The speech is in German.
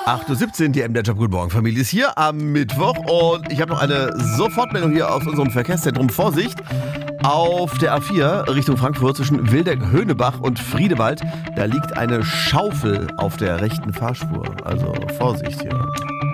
8:17 Uhr, die MDR Job Guten Morgen Familie ist hier am Mittwoch und ich habe noch eine Sofortmeldung hier aus unserem Verkehrszentrum. Vorsicht, auf der A4 Richtung Frankfurt zwischen Wildeck-Höhnebach und Friedewald, da liegt eine Schaufel auf der rechten Fahrspur. Also Vorsicht hier.